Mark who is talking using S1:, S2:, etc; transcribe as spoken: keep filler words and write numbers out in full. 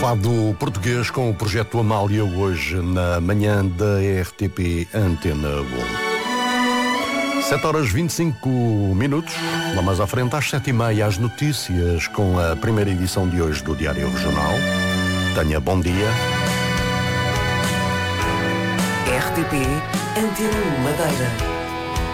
S1: lado português com o projeto Amália, hoje na manhã da R T P Antena um. sete horas e vinte e cinco minutos, lá mais à frente às sete e meia as notícias com a primeira edição de hoje do Diário Regional. Tenha bom dia.
S2: R T P Antena um Madeira.